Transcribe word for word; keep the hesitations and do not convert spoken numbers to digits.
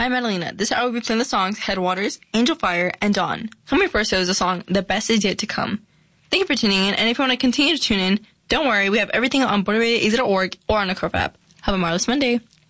Hi, Madalena. This hour we'll be playing the songs Headwaters, Angel Fire, and Dawn. Coming first, though, is the song The Best Is Yet to Come. Thank you for tuning in, and if you want to continue to tune in, don't worry, we have everything on border radio a z dot org or on the Curve app. Have a marvelous Monday.